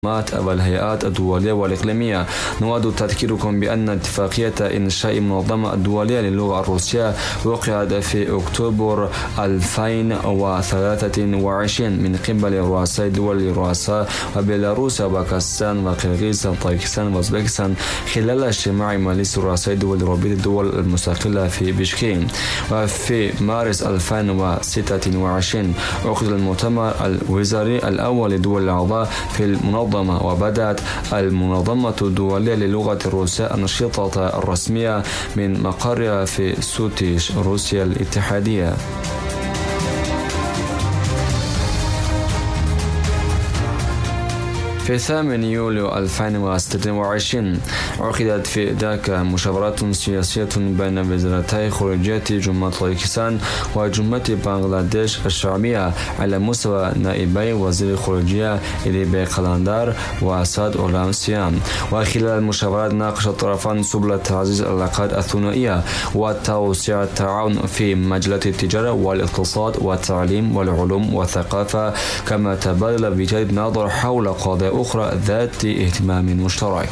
والهيئات الدولية والإقليمية. نود تذكيركم بأن اتفاقية إنشاء المنظمة الدولية للغة الروسية وقعت في أكتوبر 2023 من قبل رؤساء دول روسيا وبيلاروسيا وباكستان وقرغيزستان وطاجكستان وأوزبكستان خلال اجتماع مجلس رؤساء دول رابطة الدول المستقلة في بشكين. وفي مارس 2026 عقد المؤتمر الوزاري الأول لدول الأعضاء في المنظمة، وبدأت المنظمة الدولية للغة الروسية أنشطتها الرسمية من مقرها في سوتش روسيا الاتحادية. في 8 يوليو 2026 عقدت في داكا مشاورات سياسية بين وزارتي خارجية جمهورية طاجكستان وجمهورية بنغلاديش الشعبية على مستوى نائبي وزير الخارجية إليبي قلندر وأسد أولام سيام. وخلال المشاورات ناقش الطرفان سبل تعزيز العلاقات الثنائية وتوسيع التعاون في مجالات التجارة والاقتصاد والتعليم والعلوم والثقافة، كما تبادل وجهات نظر حول قضايا أخرى ذات اهتمام مشترك.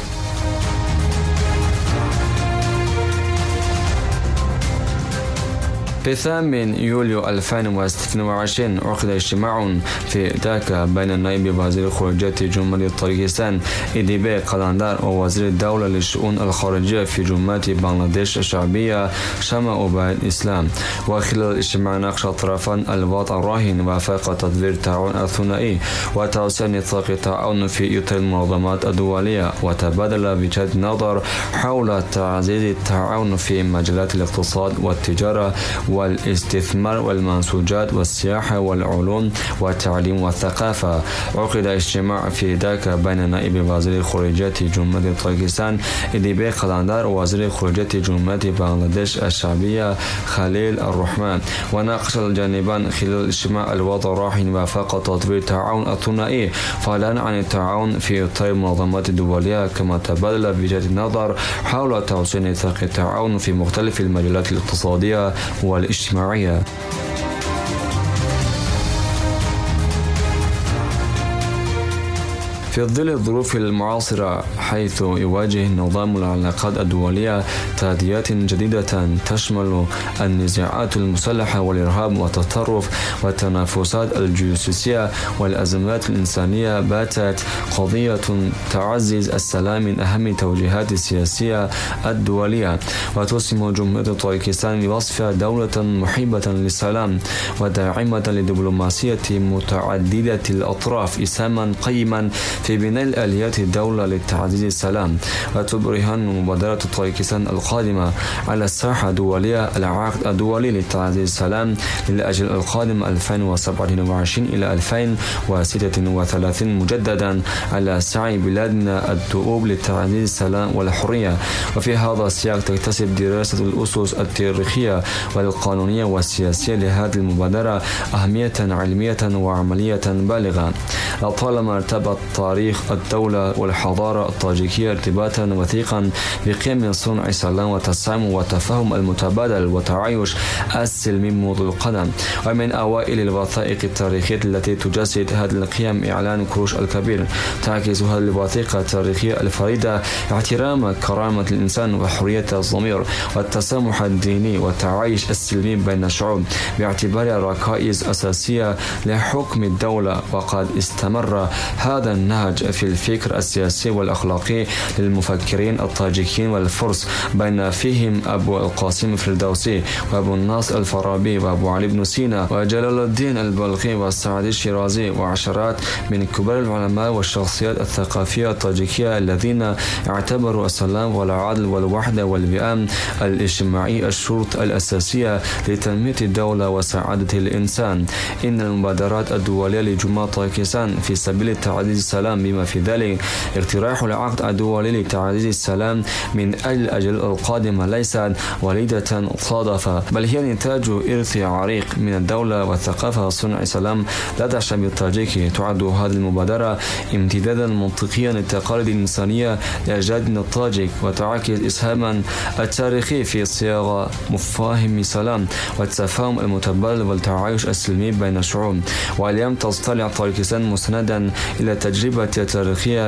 في 8 يوليو 2026 عقد اجتماع في داكا بين نائب وزير خارجية جمهورية طاجكستان إليبي قلندر ووزير الدولة للشؤون الخارجية في جمهورية بنغلاديش الشعبية شمع عبيد الإسلام. وخلال الاجتماع ناقش الطرفان الوضع الراهن وفق تطوير التعاون الثنائي وتوسيع نطاق التعاون في إطار المنظمات الدولية، وتبادل وجهات نظر حول تعزيز التعاون في مجالات الاقتصاد والتجارة والاستثمار والمنسوجات والسياحة والعلوم والتعليم والثقافة. عقد اجتماع في داكا بين نائب وزير خارجية جمهورية طاجكستان إليبي قلندر ووزير خارجية جمهورية بنغلاديش الشعبية خليل الرحمن. وناقش الجانبان خلال الاجتماع الوضع الراهن وفق تطوير التعاون الثنائي فعلا عن التعاون في إطار المنظمات الدولية، كما تبادل وجهات النظر حول توسيع نطاق التعاون في مختلف المجالات الاقتصادية والاجتماعية. في ظل الظروف المعاصرة، حيث يواجه نظام العلاقات الدولية تحديات جديدة تشمل النزاعات المسلحة والإرهاب والتطرف والتنافسات الجيوسياسية والأزمات الإنسانية، باتت قضية تعزيز السلام من أهم توجيهات السياسية الدولية. وتسهم جمهورية طاجكستان بوصفها دولة محبة للسلام وداعمة للدبلوماسية متعددة الأطراف إسهاما قيما في بناء الآليات الدولة لتعزيز السلام. وتبرهن مبادرة طاجكستان القادمة على الساحة الدولية العقد الدولي لتعزيز السلام للأجل القادم 2027 إلى 2036 مجددا على سعي بلادنا الدؤوب لتعزيز السلام والحرية. وفي هذا السياق تكتسب دراسة الأسس التاريخية والقانونية والسياسية لهذه المبادرة أهمية علمية وعملية بالغة. لطالما ارتبط تاريخ الدولة والحضارة الطاجيكية ارتباطا وثيقا بقيم صنع السلام والتسامح والتفاهم المتبادل وتعايش السلمي منذ القدم. ومن أوائل الوثائق التاريخية التي تجسد هذه القيم إعلان كروش الكبير. تعكس هذه الوثيقة التاريخية الفريدة احترام كرامة الإنسان وحرية الضمير والتسامح الديني والتعايش السلمي بين الشعوب باعتبارها ركائز أساسية لحكم الدولة. وقد استمر هذا النهج في الفكر السياسي والأخلاقي للمفكرين الطاجيكيين والفرس، بين فيهم أبو القاسم الفردوسي وأبو الناصر الفارابي وأبو علي بن سينا وجلال الدين البلخي والسعدي الشيرازي وعشرات من كبار العلماء والشخصيات الثقافية الطاجيكية الذين اعتبروا السلام والعدل والوحدة والوئام الاجتماعي الشروط الأساسية لتنمية الدولة وسعادة الإنسان. إن المبادرات الدولية لجمهورية طاجكستان في سبيل تعزيز السلام، بما في ذلك اقتراح العقد الدولي لتعزيز السلام من أجل الأجيال القادمة، ليست وليدة صادفة، بل هي نتاج إرث عريق من الدولة والثقافة وصنع السلام لدى الشعب الطاجيكي. تعد هذه المبادرة امتدادا منطقيا للتقاليد الإنسانية لأجدادنا الطاجيك، وتعكس إسهاما التاريخي في صياغة مفاهيم السلام والتفاهم المتبادل والتعايش السلمي بين الشعوب. واليوم تستطيع طاجكستان مستندا إلى تجربة النكبة التاريخية